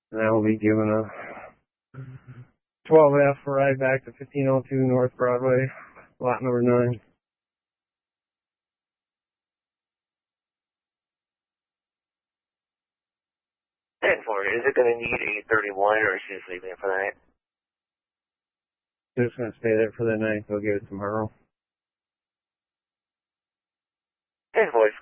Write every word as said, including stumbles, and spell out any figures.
And I will be given a twelve F ride back to fifteen oh two North Broadway, lot number nine. ten four, is it going to need a thirty-one or is she just leaving it for the night? Just going to stay there for the night. They'll get it tomorrow. ten four,